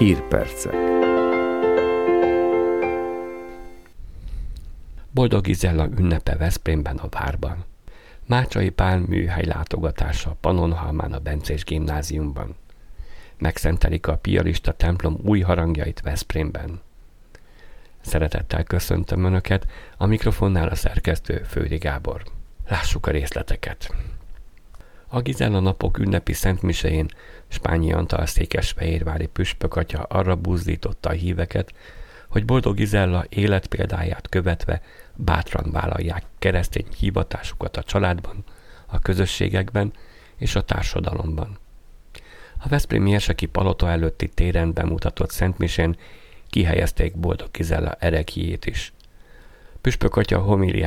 Hírpercek. Boldog Gizella ünnepe Veszprémben a Várban. Mácsai Pál műhely látogatása a Pannonhalmán a Bencés Gimnáziumban. Megszentelik a piarista templom új harangjait Veszprémben. Szeretettel köszöntöm Önöket, a mikrofonnál a szerkesztő Fődi Gábor. Lássuk a részleteket. A Gizella napok ünnepi szentmisején Spányi Antal székesfehérvári püspökatya arra buzdította a híveket, hogy Boldog Gizella életpéldáját követve bátran vállalják keresztény hivatásukat a családban, a közösségekben és a társadalomban. A veszprémi Erseki palota előtti téren bemutatott szentmisén kihelyezték Boldog Gizella ereklyét is. Püspökatya homíliájában